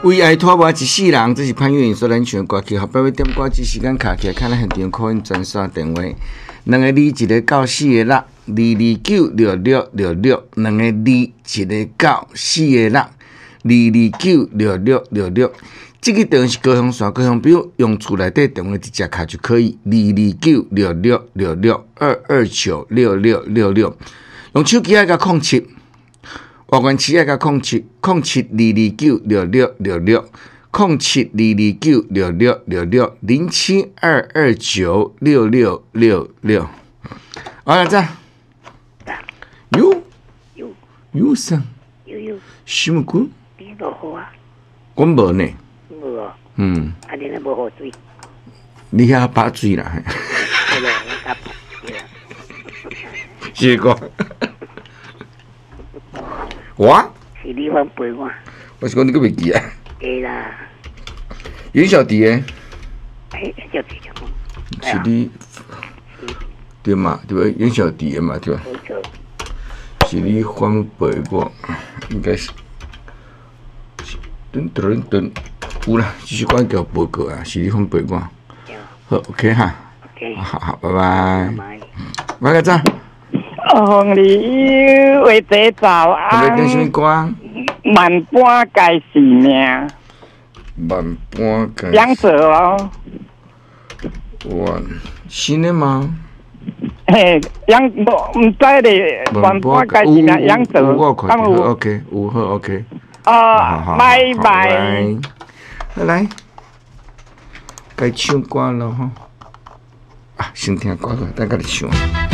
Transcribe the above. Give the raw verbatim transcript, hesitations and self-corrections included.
为爱拖磨一世人，这是潘越云所咱唱的歌曲。后边要点歌机时间卡起来，看咱现场可以专线电话，两个二一个到四个六，二二九六六六六，两个二一个到四个六，二二九六六六六。这个电话是高雄线，高雄朋友用厝内底电话直接卡就可以，二二九六六六六二二九六六六六，用手机爱甲控七。华关七爱甲控七控七二二九六六六六控七二二九六六六六零七二二九六六六六。好了，这有有有啥？ 有有什么歌？ 你无好啊？ 我无呢。 无哦。 嗯。 啊，你那无好水。 你遐把水啦。 对啦，我甲对啦。 谢谢哥。我？ 是你反陪我。 我是讲你个袂记啊。 对啦。 袁小弟诶。 哎，小弟什么？ 是你。对嘛？对吧？袁小弟嘛，对吧？ 没错。 是你反陪我，应该是。噔噔噔，有啦，继续关叫报告啊，是你反陪我。好 ，OK 哈。 OK。 好好，拜拜。 拜拜。 拜个赞。 红梨为这早安。 要点什么歌？ 万般该是命。 万般该。 杨哲哦。 哇，新的吗？ 嘿，杨我唔知咧，万般该是命，杨哲。 有我看到 ，OK， 有好 OK。 哦，拜拜。 来，该唱歌了哈。啊，先听歌了，等下你唱。